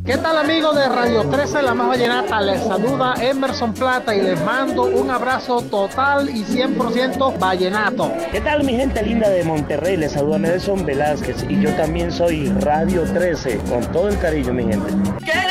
¿Qué tal amigos de Radio 13, la más vallenata? Les saluda Emerson Plata y les mando un abrazo total y 100% vallenato. ¿Qué tal mi gente linda de Monterrey? Les saluda Nelson Velázquez y yo también soy Radio 13, con todo el cariño mi gente.